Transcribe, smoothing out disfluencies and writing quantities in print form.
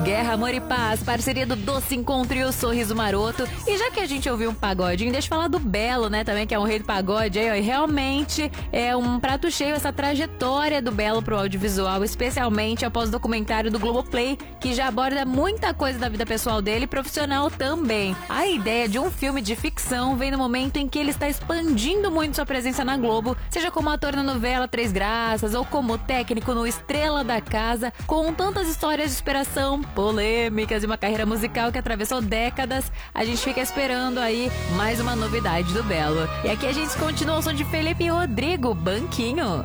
Guerra, Amor e Paz, parceria do Doce Encontro e o Sorriso Maroto. E já que a gente ouviu um pagodinho, deixa eu falar do Belo, né, também, que é um rei do pagode aí, ó, e realmente é um prato cheio essa trajetória do Belo pro audiovisual, especialmente após o documentário do Globoplay, que já aborda muita coisa da vida pessoal dele e profissional também. A ideia de um filme de ficção vem no momento em que ele está expandindo muito sua presença na Globo, seja como ator na novela Três Graças ou como técnico no Estrela da Casa, com tantas histórias de superação, polêmicas e uma carreira musical que atravessou décadas. A gente fica esperando aí mais uma novidade do Belo. E aqui a gente continua o som de Felipe Rodrigo, Banquinho.